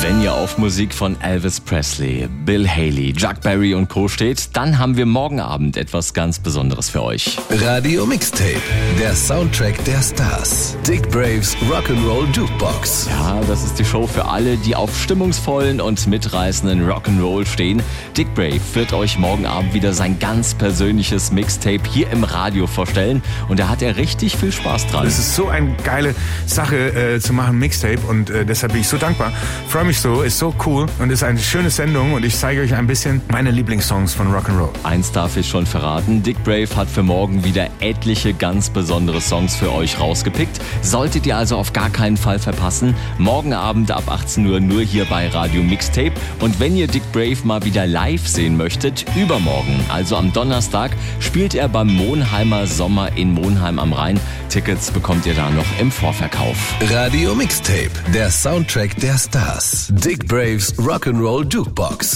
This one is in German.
Wenn ihr auf Musik von Elvis Presley, Bill Haley, Chuck Berry und Co. steht, dann haben wir morgen Abend etwas ganz Besonderes für euch. Radio Mixtape, der Soundtrack der Stars. Dick Braves Rock'n'Roll Jukebox. Ja, das ist die Show für alle, die auf stimmungsvollen und mitreißenden Rock'n'Roll stehen. Dick Brave wird euch morgen Abend wieder sein ganz persönliches Mixtape hier im Radio vorstellen und da hat er richtig viel Spaß dran. Es ist so eine geile Sache zu machen, Mixtape, und deshalb bin ich so dankbar. Freue mich so, ist so cool und ist eine schöne Sendung und ich zeige euch ein bisschen meine Lieblingssongs von Rock'n'Roll. Eins darf ich schon verraten, Dick Brave hat für morgen wieder etliche ganz besondere Songs für euch rausgepickt. Solltet ihr also auf gar keinen Fall verpassen, morgen Abend ab 18 Uhr nur hier bei Radio Mixtape. Und wenn ihr Dick Brave mal wieder live sehen möchtet, übermorgen, also am Donnerstag, spielt er beim Monheimer Sommer in Monheim am Rhein. Tickets bekommt ihr da noch im Vorverkauf. Radio Mixtape, der Soundtrack der Stars. Dick Braves Rock'n'Roll Jukebox.